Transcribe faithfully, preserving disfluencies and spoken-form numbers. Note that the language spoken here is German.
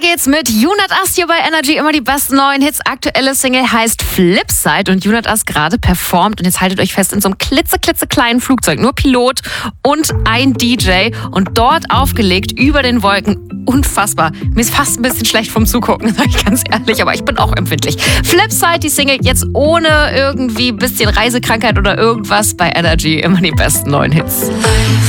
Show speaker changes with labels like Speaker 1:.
Speaker 1: geht's mit Junat As hier bei Energy. Immer die besten neuen Hits. Aktuelle Single heißt Flipside und Junat As gerade performt. Und jetzt haltet euch fest in so einem klitzeklitzekleinen Flugzeug. Nur Pilot und ein D J. Und dort aufgelegt über den Wolken. Unfassbar. Mir ist fast ein bisschen schlecht vom Zugucken, sag ich ganz ehrlich. Aber ich bin auch empfindlich. Flipside, die Single jetzt ohne irgendwie ein bisschen Reisekrankheit oder irgendwas bei Energy. Immer die besten neuen Hits.